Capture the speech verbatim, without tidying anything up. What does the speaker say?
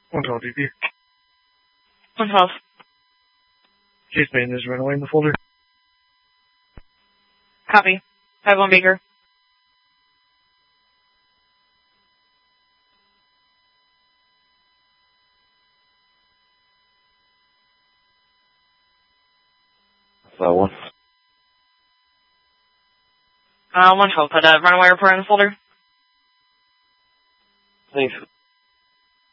One twelve D P. one twelve. Case man is runaway in the folder. Copy. five one Baker. That one. Uh, one twelve. Put a runaway report in the folder. Thanks.